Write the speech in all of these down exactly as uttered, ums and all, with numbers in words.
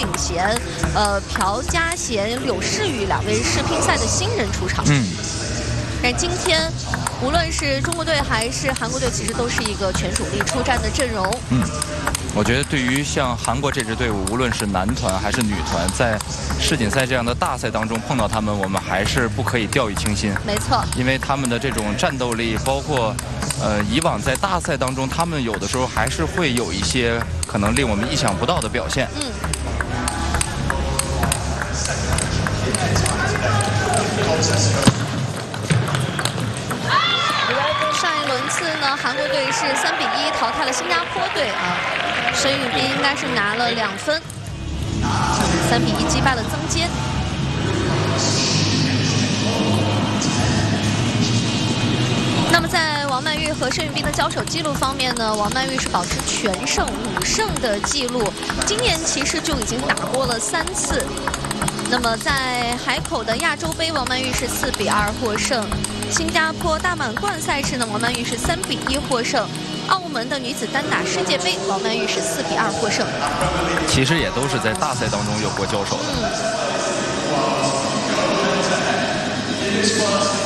炳贤、呃朴嘉贤、柳世宇两位世乒赛的新人出场。 嗯。 但今天，无论是中国队还是韩国队，其实都是一个全主力出战的阵容。 嗯，我觉得对于像韩国这支队伍，无论是男团还是女团，在世锦赛这样的大赛当中碰到他们，我们还是不可以掉以轻心。 没错， 因为他们的这种战斗力，包括呃以往在大赛当中，他们有的时候还是会有一些可能令我们意想不到的表现。 嗯。上一轮次呢，韩国队是三比一淘汰了新加坡队啊，申玉彬应该是拿了两分，三比一击败了曾坚。那么在王曼玉和申玉彬的交手记录方面呢，王曼玉是保持全胜五胜的记录，今年其实就已经打过了三次。那么在海口的亚洲杯，王曼玉是四比二获胜；新加坡大满贯赛事呢，王曼玉是三比一获胜；澳门的女子单打世界杯，王曼玉是四比二获胜。 其实也都是在大赛当中有过交手的。 嗯。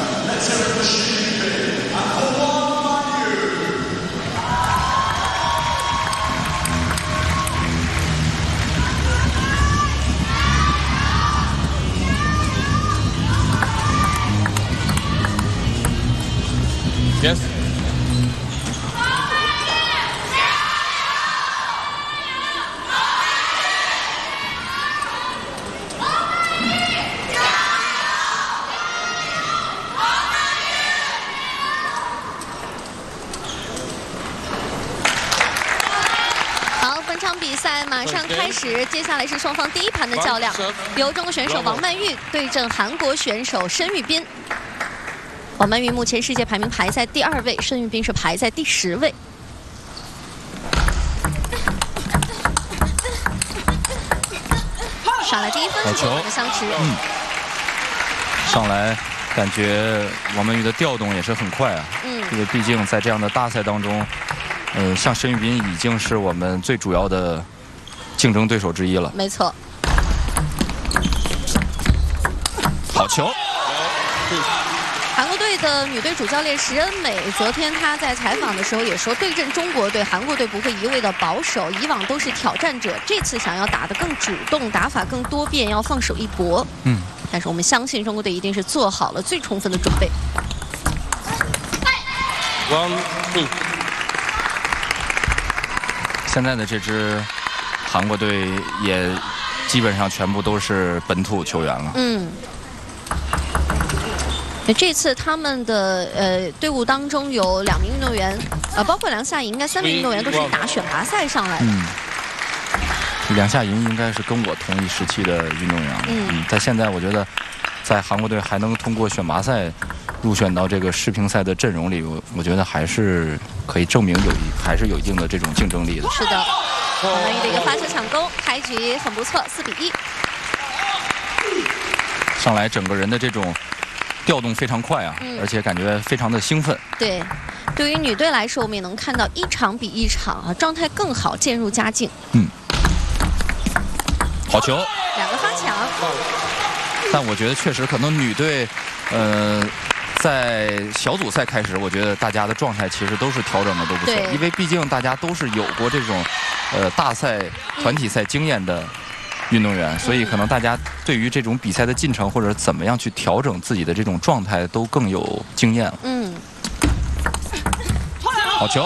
Yes。 好，本场比赛马上开始，接下来是双方第一盘的较量，由中国选手王曼玉对阵韩国选手申玉彬。王曼玉目前世界排名排在第二位，申玉彬是排在第十位。上来第一分是我们的相持。 嗯，上来感觉王曼玉的调动也是很快啊。嗯，因为毕竟在这样的大赛当中，嗯、呃，像申玉彬已经是我们最主要的竞争对手之一了。 没错。 好球。 韩国队的女队主教练石恩美，昨天她在采访的时候也说，对阵中国队，韩国队不会一味的保守，以往都是挑战者，这次想要打得更主动，打法更多变，要放手一搏。嗯，但是我们相信中国队一定是做好了最充分的准备。 One, two。现在的这支韩国队也基本上全部都是本土球员了。嗯。 这次他们的呃队伍当中有两名运动员，呃，包括梁夏莹，应该三名运动员都是打选拔赛上来的。嗯， 梁夏莹应该是跟我同一时期的运动员。嗯，嗯在现在我觉得，在韩国队还能通过选拔赛入选到这个世乒赛的阵容里，我我觉得还是可以证明有一还是有一定的这种竞争力的。 是的，王曼玉的一个发球抢攻，开局很不错，四比一。 上来整个人的这种调动非常快啊，嗯、而且感觉非常的兴奋。 对，对于女队来说，我们也能看到一场比一场啊，状态更好，渐入佳境。嗯， 好球， 两个发抢。 但我觉得确实可能女队，呃，在小组赛开始，我觉得大家的状态其实都是调整的都不错，因为毕竟大家都是有过这种，呃，大赛、团体赛经验的运动员，所以可能大家对于这种比赛的进程或者怎么样去调整自己的这种状态都更有经验了。嗯，好球，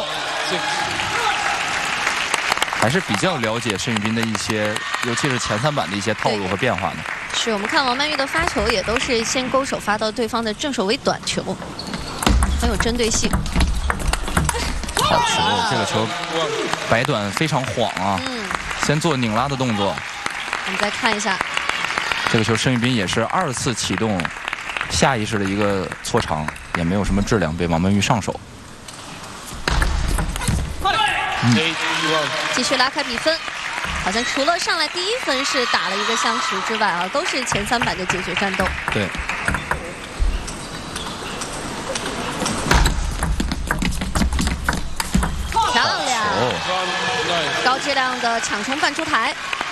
还是比较了解申玉彬的一些，尤其是前三板的一些套路和变化的。 是我们看王曼玉的发球也都是先勾手发到对方的正手为短球，很有针对性。 好球，这个球摆短非常晃啊。嗯。先做拧拉的动作。 我们再看一下， 这个球申玉彬也是二次启动，下意识的一个搓长，也没有什么质量，被王曼玉上手。 嗯、继续拉开比分，好像除了上来第一分是打了一个相持之外啊，都是前三板的解决战斗。 对。 漂亮，高质量的抢冲半出台。